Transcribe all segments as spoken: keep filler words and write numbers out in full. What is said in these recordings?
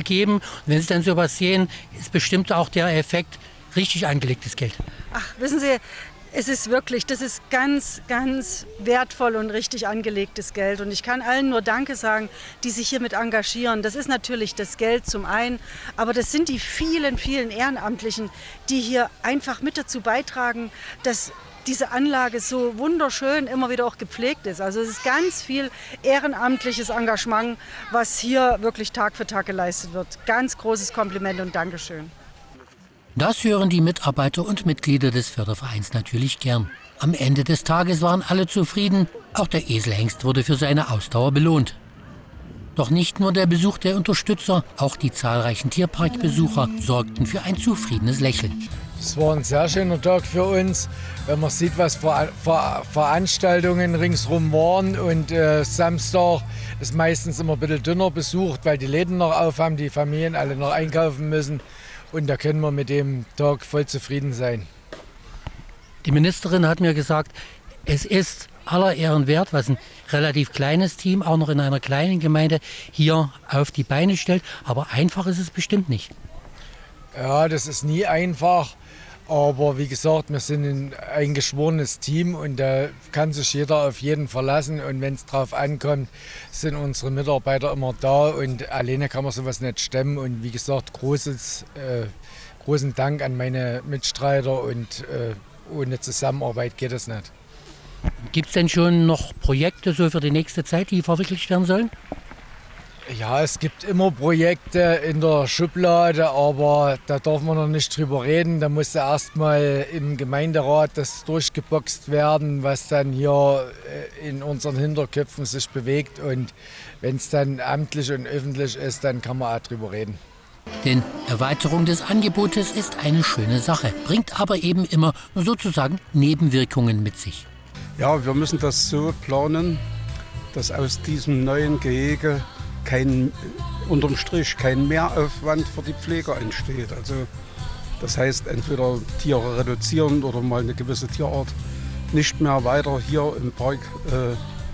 geben. Und wenn Sie dann sowas sehen, ist bestimmt auch der Effekt richtig angelegtes Geld. Ach, wissen Sie, es ist wirklich, das ist ganz, ganz wertvoll und richtig angelegtes Geld. Und ich kann allen nur Danke sagen, die sich hiermit engagieren. Das ist natürlich das Geld zum einen, aber das sind die vielen, vielen Ehrenamtlichen, die hier einfach mit dazu beitragen, dass diese Anlage so wunderschön immer wieder auch gepflegt ist. Also es ist ganz viel ehrenamtliches Engagement, was hier wirklich Tag für Tag geleistet wird. Ganz großes Kompliment und Dankeschön. Das hören die Mitarbeiter und Mitglieder des Fördervereins natürlich gern. Am Ende des Tages waren alle zufrieden, auch der Eselhengst wurde für seine Ausdauer belohnt. Doch nicht nur der Besuch der Unterstützer, auch die zahlreichen Tierparkbesucher sorgten für ein zufriedenes Lächeln. Es war ein sehr schöner Tag für uns, wenn man sieht, was für Ver Veranstaltungen ringsherum waren. Und äh, Samstag ist meistens immer ein bisschen dünner besucht, weil die Läden noch auf haben, die Familien alle noch einkaufen müssen. Und da können wir mit dem Tag voll zufrieden sein. Die Ministerin hat mir gesagt, es ist aller Ehren wert, was ein relativ kleines Team, auch noch in einer kleinen Gemeinde, hier auf die Beine stellt. Aber einfach ist es bestimmt nicht. Ja, das ist nie einfach. Aber wie gesagt, wir sind ein eingeschworenes Team und da kann sich jeder auf jeden verlassen. Und wenn es drauf ankommt, sind unsere Mitarbeiter immer da und alleine kann man sowas nicht stemmen. Und wie gesagt, großes, äh, großen Dank an meine Mitstreiter und äh, ohne Zusammenarbeit geht es nicht. Gibt es denn schon noch Projekte so für die nächste Zeit, die verwirklicht werden sollen? Ja, es gibt immer Projekte in der Schublade, aber da darf man noch nicht drüber reden. Da muss ja erst mal im Gemeinderat das durchgeboxt werden, was dann hier in unseren Hinterköpfen sich bewegt. Und wenn es dann amtlich und öffentlich ist, dann kann man auch drüber reden. Denn Erweiterung des Angebotes ist eine schöne Sache, bringt aber eben immer sozusagen Nebenwirkungen mit sich. Ja, wir müssen das so planen, dass aus diesem neuen Gehege kein, unterm Strich kein Mehraufwand für die Pfleger entsteht. Also das heißt, entweder Tiere reduzieren oder mal eine gewisse Tierart nicht mehr weiter hier im Park äh,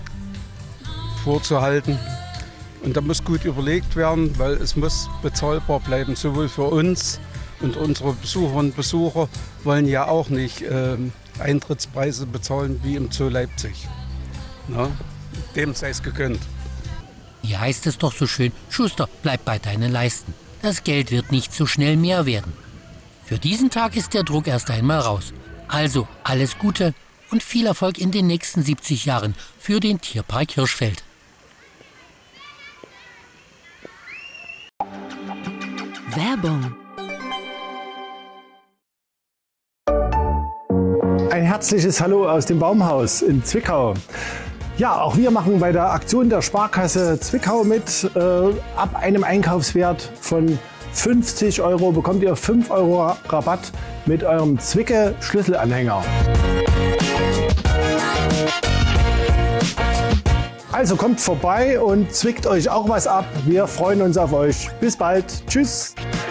vorzuhalten. Und da muss gut überlegt werden, weil es muss bezahlbar bleiben, sowohl für uns und unsere Besucherinnen und Besucher wollen ja auch nicht äh, Eintrittspreise bezahlen wie im Zoo Leipzig. Na, dem sei es gegönnt. Hier heißt es doch so schön, Schuster, bleib bei deinen Leisten. Das Geld wird nicht so schnell mehr werden. Für diesen Tag ist der Druck erst einmal raus. Also alles Gute und viel Erfolg in den nächsten siebzig Jahren für den Tierpark Hirschfeld. Werbung. Ein herzliches Hallo aus dem Baumhaus in Zwickau. Ja, auch wir machen bei der Aktion der Sparkasse Zwickau mit. Äh, ab einem Einkaufswert von fünfzig Euro bekommt ihr fünf Euro Rabatt mit eurem Zwicke-Schlüsselanhänger. Also kommt vorbei und zwickt euch auch was ab. Wir freuen uns auf euch. Bis bald. Tschüss.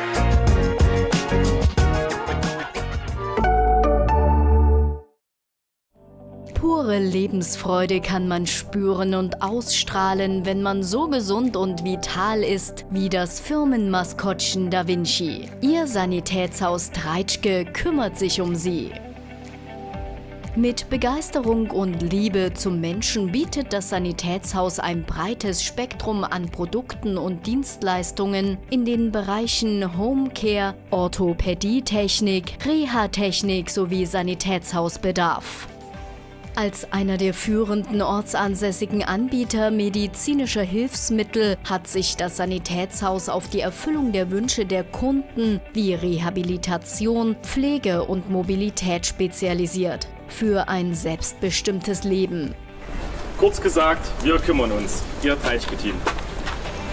Pure Lebensfreude kann man spüren und ausstrahlen, wenn man so gesund und vital ist wie das Firmenmaskottchen Da Vinci. Ihr Sanitätshaus Treitschke kümmert sich um sie. Mit Begeisterung und Liebe zum Menschen bietet das Sanitätshaus ein breites Spektrum an Produkten und Dienstleistungen in den Bereichen Homecare, Orthopädietechnik, Reha-Technik sowie Sanitätshausbedarf. Als einer der führenden ortsansässigen Anbieter medizinischer Hilfsmittel hat sich das Sanitätshaus auf die Erfüllung der Wünsche der Kunden wie Rehabilitation, Pflege und Mobilität spezialisiert. Für ein selbstbestimmtes Leben. Kurz gesagt, wir kümmern uns, Ihr Treitschke-Team.